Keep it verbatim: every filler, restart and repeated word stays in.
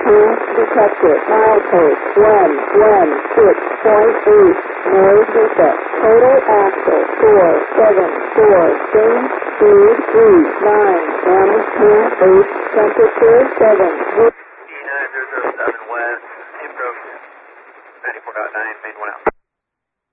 two detected. Milepost one one six point eight. No defect. Total axle four seven four. Same speed three nine. M two eight. Temperature seven. E nine zero zero seven West. Approach ninety-four point nine. Main one out.